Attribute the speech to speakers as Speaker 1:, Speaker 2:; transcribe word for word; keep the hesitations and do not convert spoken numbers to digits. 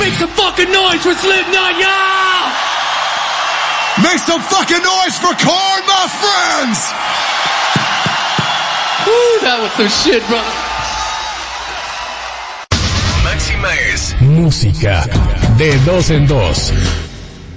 Speaker 1: Make some fucking noise for Slipknot, y'all!
Speaker 2: Make some fucking noise for Korn, my friends!
Speaker 1: Woo, that was some shit, brother.
Speaker 3: Máxima es música de dos en dos.